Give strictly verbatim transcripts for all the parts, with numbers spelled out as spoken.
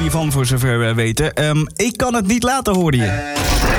van, voor zover we weten. Um, ik kan het niet laten, hoorde je.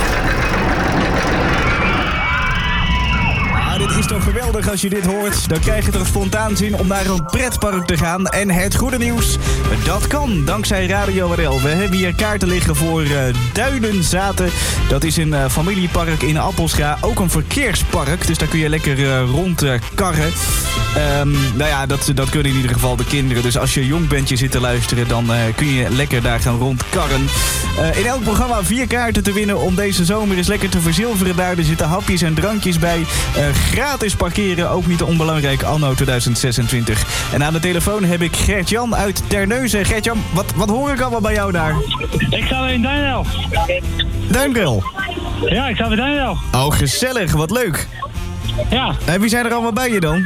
Dit is toch geweldig als je dit hoort. Dan krijg je toch spontaan zin om naar een pretpark te gaan. En het goede nieuws, dat kan dankzij Radio R L. We hebben hier kaarten liggen voor uh, Duinenzaten. Dat is een uh, familiepark in Appelscha. Ook een verkeerspark, dus daar kun je lekker uh, rond uh, karren. Um, nou ja, dat, dat kunnen in ieder geval de kinderen. Dus als je jong bent, je zit te luisteren, dan uh, kun je lekker daar gaan rondkarren. Uh, in elk programma vier kaarten te winnen om deze zomer eens lekker te verzilveren daar. Er zitten hapjes en drankjes bij. Uh, gratis parkeren, ook niet onbelangrijk, anno tweeduizend zesentwintig. En aan de telefoon heb ik Gert-Jan uit Terneuzen. Gert-Jan, wat, wat hoor ik allemaal bij jou daar? Ik sta weer in Duinrel. Duinrel? Ja, ik sta weer in Duinrel. Oh, gezellig, wat leuk. Ja. En wie zijn er allemaal bij je dan?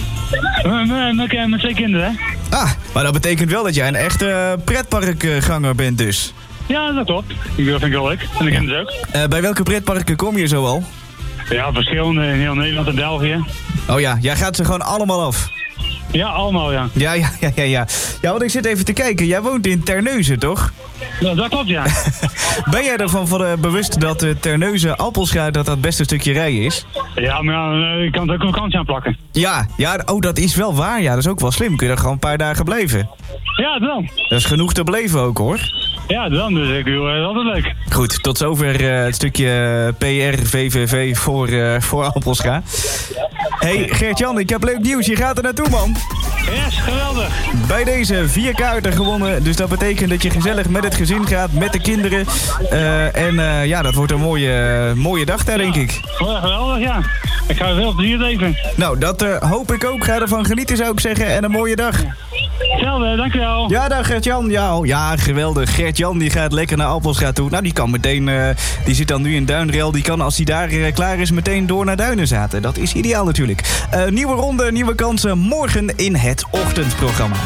Met twee kinderen, hè? Ah, maar dat betekent wel dat jij een echte pretparkganger bent dus. Ja, dat klopt. Dat vind ik wel leuk. En de kinderen ook. Uh, bij welke pretparken kom je zo al? Ja, verschillende in heel Nederland en België. Oh ja, jij gaat ze gewoon allemaal af? Ja, allemaal, ja. Ja, ja, ja, ja, ja. Ja, want ik zit even te kijken. Jij woont in Terneuzen, toch? Ja, dat klopt, ja. Ben jij ervan van, uh, bewust dat uh, Terneuzen-Appelscha dat dat beste stukje rijden is? Ja, maar ja, ik kan het ook een vakantie aanplakken. Ja, ja, oh, dat is wel waar. Ja, dat is ook wel slim. Kun je er gewoon een paar dagen blijven? Ja, dan. Dat is genoeg te beleven ook, hoor. Ja, dan. Dus ik doe uh, altijd leuk. Goed, tot zover uh, het stukje P R V V V voor, uh, voor Appelscha. Hey Gert-Jan, ik heb leuk nieuws. Je gaat er naartoe, man. Yes, geweldig. Bij deze vier kaarten gewonnen. Dus dat betekent dat je gezellig met het gezin gaat, met de kinderen. Uh, en uh, ja, dat wordt een mooie, uh, mooie dag daar, denk ik. Ja, geweldig, ja. Ik ga er veel plezier leven. Nou, dat uh, hoop ik ook. Ga ervan genieten, zou ik zeggen. En een mooie dag. Hetzelfde, dankjewel. Ja, dag Gert-Jan. Ja, ja, geweldig. Gert-Jan die gaat lekker naar Appelscha toe. Nou, die kan meteen, uh, die zit dan nu in Duinrel. Die kan, als hij daar uh, klaar is, meteen door naar Duinenzaten. Dat is ideaal natuurlijk. Uh, nieuwe ronde, nieuwe kansen. Morgen in het ochtendprogramma.